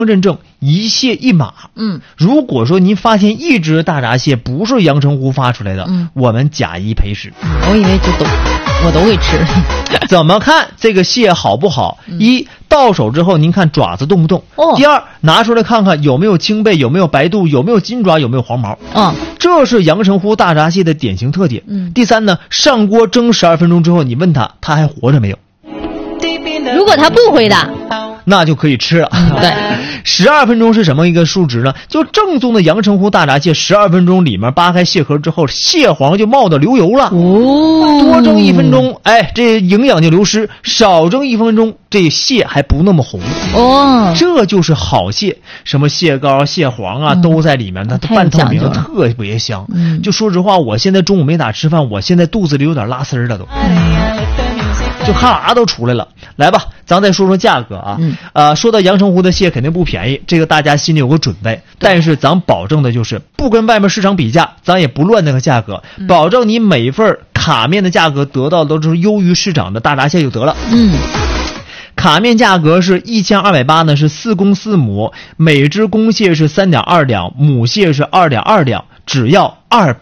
认证一蟹一码。如果说您发现一只大闸蟹不是阳澄湖发出来的，我们假一赔10。 我以为我都会吃。 怎么看这个蟹好不好？一，到手之后您看爪子动不动。第二，拿出来看看有没有青背，有没有白肚，有没有金爪，有没有黄毛。这是阳澄湖大闸蟹的典型特点。第三呢，上锅蒸12分钟之后，你问他还活着没有？ 如果他不回答， 那就可以吃了。 对 ，12分钟是什么一个数值呢？就正宗的阳澄湖大闸蟹，12分钟里面扒开蟹壳之后，蟹黄就冒的流油了。多蒸1分钟，这营养就流失；少蒸1分钟，这蟹还不那么红。这就是好蟹，什么蟹膏、蟹黄啊，都在里面，它半透明，特别香。就说实话，我现在中午没咋吃饭，我现在肚子里有点拉丝了都。就哈喇都出来了。来吧，咱再说说价格啊。说到阳澄湖的蟹肯定不便宜，这个大家心里有个准备。但是咱保证的就是不跟外面市场比价，咱也不乱那个价格，保证你每一份卡面的价格得到的都是优于市场的大闸蟹就得了。卡面价格是1280呢，是4公4母，每只公蟹是3.2两，母蟹是2.2两，只要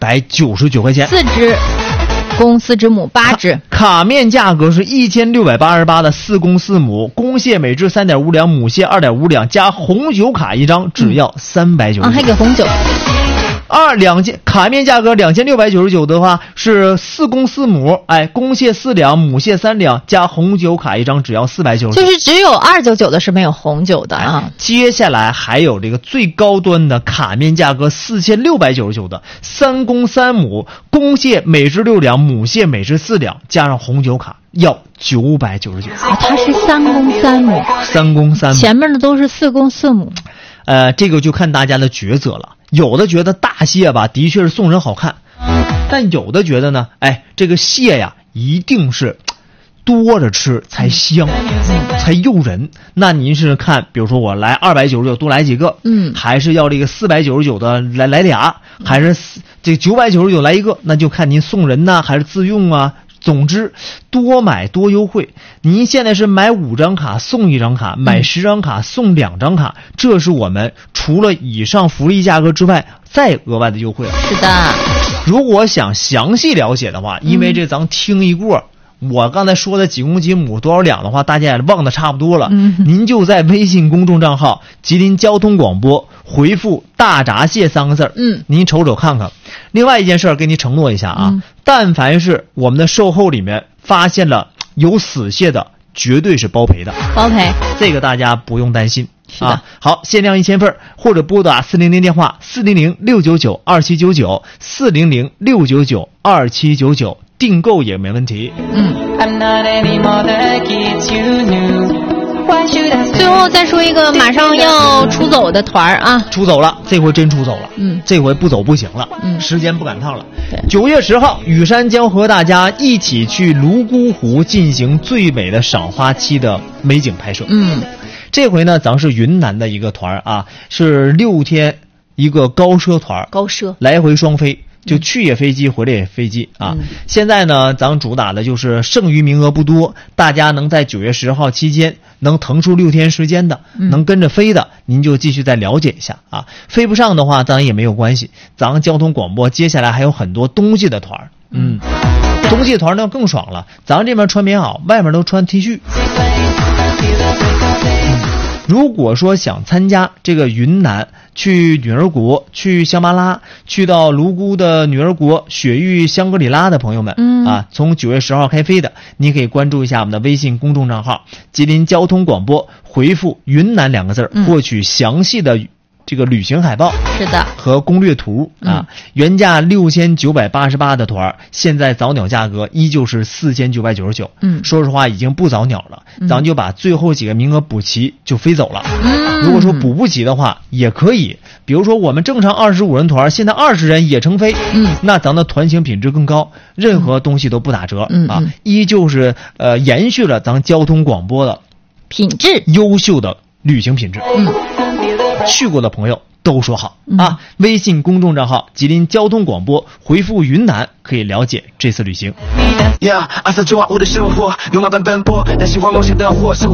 299块钱。 4只公4只母8只。 卡面价格是1688的4公4母，公蟹每只3.5两，母蟹2.5两，加红酒卡1张，只要399。 还给红酒。 卡面价格2699的话是4公4母，公蟹4两，母蟹3两，加红酒卡1张，只要499。 就是只有299的是没有红酒的啊。 接下来还有这个最高端的卡面价格4699的3公3母，公蟹每只6两，母蟹每只4两，加上红酒卡要999。 它是3公3母 ，3公3母， 前面的都是4公4母。 这个就看大家的抉择了。有的觉得大蟹吧的确是送人好看，但有的觉得呢，这个蟹呀一定是多着吃才香，才诱人。那您是看，比如说我来299多来几个，还是要这个499的来俩，还是这999来一个？那就看您送人呢，还是自用啊。总之，多买多优惠。您现在是买5张卡送1张卡，买10张卡送2张卡，这是我们除了以上福利价格之外再额外的优惠了。 是的。 如果想详细了解的话，因为这咱听一过，我刚才说的几公几母多少两的话，大家也忘得差不多了。您就在微信公众账号吉林交通广播回复大闸蟹3个字，您瞅瞅看看。另外一件事给你承诺一下啊，但凡是我们的售后里面发现了有死蟹的，绝对是包赔的。 包赔， 这个大家不用担心啊。好，限量1000份，或者拨打400电话400-699-2799，400-699-2799，订购也没问题。 最后再说一个马上要出走的团啊！ 出走了，这回真出走了。这回不走不行了，时间不赶趟了。9月10号，雨山将和大家一起去泸沽湖进行最美的赏花期的美景拍摄。这回呢，咱是云南的一个团啊，是6天一个高奢团， 高奢来回双飞。就去也飞机，回来也飞机啊！现在呢，咱主打的就是剩余名额不多，大家能在9月10号期间能腾出6天时间的，能跟着飞的，您就继续再了解一下啊。飞不上的话，咱也没有关系，咱交通广播接下来还有很多冬季的团，冬季团呢更爽了，咱这边穿棉袄，外面都穿 T 恤。如果说想参加这个云南去女儿国，去香巴拉，去到泸沽的女儿国雪域香格里拉的朋友们，从9月10号开飞的，你可以关注一下我们的微信公众账号吉林交通广播，回复云南2个字，获取详细的这个旅行海报， 是的， 和攻略图啊。原价6988的团，现在早鸟价格依旧是4999。说实话已经不早鸟了，咱就把最后几个名额补齐就飞走了。如果说补不齐的话也可以，比如说我们正常25人团，现在20人也成飞，那咱的团型品质更高，任何东西都不打折啊，依旧是延续了咱交通广播的品质， 优秀的旅行品质。去过的朋友都说好啊！微信公众账号吉林交通广播，回复云南可以了解这次旅行。